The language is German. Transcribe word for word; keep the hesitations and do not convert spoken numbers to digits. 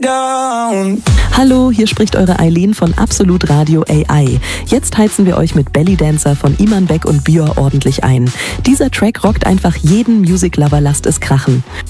down. Hallo, hier spricht eure Eileen von Absolut Radio A I. Jetzt heizen wir euch mit Belly Dancer von Iman Beck und Bior ordentlich ein. Dieser Track rockt einfach jeden Music-Lover, lasst es krachen.